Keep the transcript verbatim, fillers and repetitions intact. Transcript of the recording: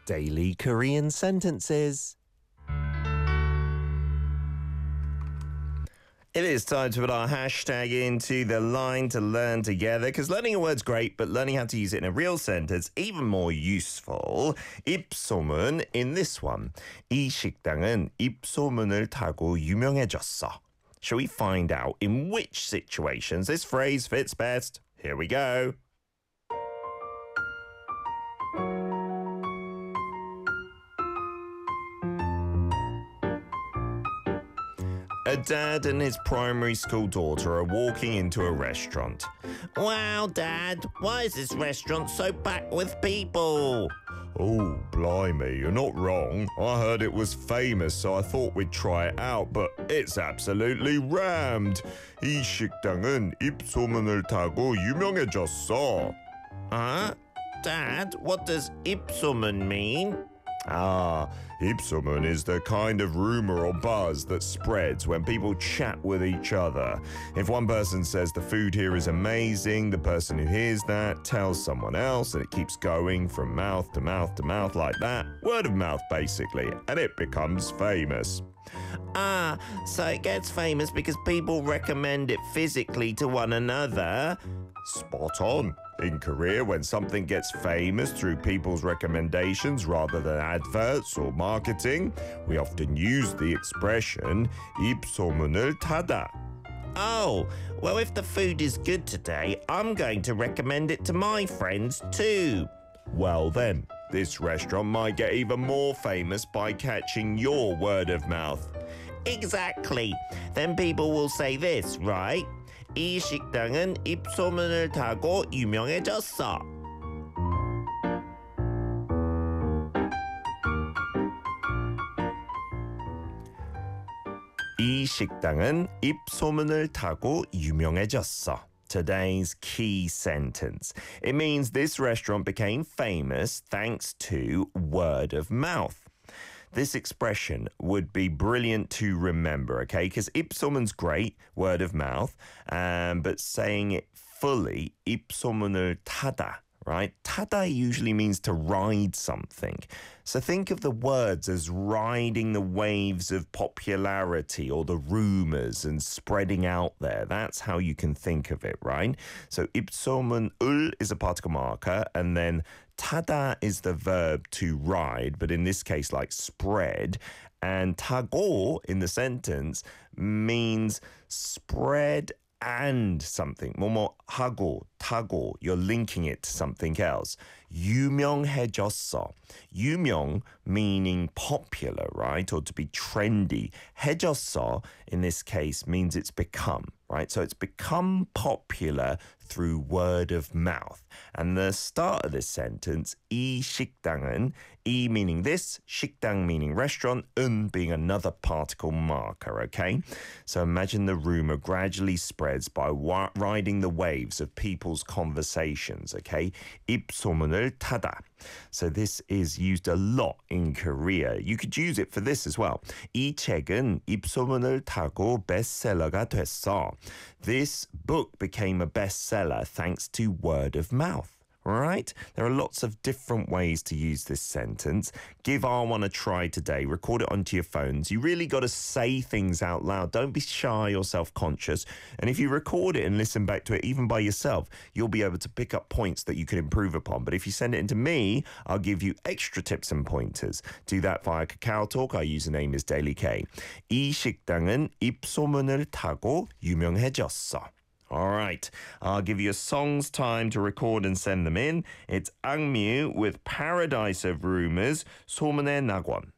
Daily Korean sentences. It is time to put our hashtag into the line to learn together, because learning a word's great, but learning how to use it in a real sentence even more useful. 입소문 in this one. 이 식당은 입소문을 타고 유명해졌어. Shall we find out in which situations this phrase fits best? Here we go. A dad and his primary school daughter are walking into a restaurant. Wow, Dad, why is this restaurant so packed with people? Oh, blimey, you're not wrong. I heard it was famous, so I thought we'd try it out, but it's absolutely rammed. 이 식당은 입소문을 타고 유명해졌어. Huh? Dad, what does 입소문 mean? Ah, 입소문 is the kind of rumor or buzz that spreads when people chat with each other. If one person says the food here is amazing, the person who hears that tells someone else, and it keeps going from mouth to mouth to mouth like that. Word of mouth, basically, and it becomes famous. Ah, so it gets famous because people recommend it physically to one another. Spot on. In Korea, when something gets famous through people's recommendations rather than adverts or marketing, we often use the expression 입소문을 타다. Oh, well, if the food is good today, I'm going to recommend it to my friends too. Well then, this restaurant might get even more famous by catching your word of mouth. Exactly. Then people will say this, right? 이 식당은 입소문을 타고 유명해졌어. 이 식당은 입소문을 타고 유명해졌어. Today's key sentence. It means this restaurant became famous thanks to word of mouth. This expression would be brilliant to remember, okay? Because 입소문's great, word of mouth, um, but saying it fully, 입소문을 타다, right? 타다 usually means to ride something. So think of the words as riding the waves of popularity or the rumors and spreading out there. That's how you can think of it, right? So 입소문을 is a particle marker, and then 타다 is the verb to ride, but in this case, like spread. And 타고 in the sentence means spread and something. 뭐뭐 하고, 타고. You're linking it to something else. 유명해졌어. 유명 meaning popular, right? Or to be trendy. 해졌어 in this case means it's become, right? So it's become popular through word of mouth. And the start of this sentence, 이 식당은, 이 meaning this, 식당 meaning restaurant, 은 being another particle marker, okay? So imagine the rumor gradually spreads by wa- riding the waves of people's conversations, okay? 입소문을 타다. So this is used a lot in Korea. You could use it for this as well. 이 책은 입소문을 타고 bestseller가 됐어. This book became a bestseller thanks to word of mouth. Right? There are lots of different ways to use this sentence. Give R one a try today. Record it onto your phones. You really got to say things out loud. Don't be shy or self-conscious. And if you record it and listen back to it, even by yourself, you'll be able to pick up points that you can improve upon. But if you send it into me, I'll give you extra tips and pointers. Do that via Kakao Talk. Our username is Daily K. 이 식당은 입소문을 타고 유명해졌어. All right, I'll give you a song's time to record and send them in. It's Angmyu with Paradise of Rumors, 소문의 낙원.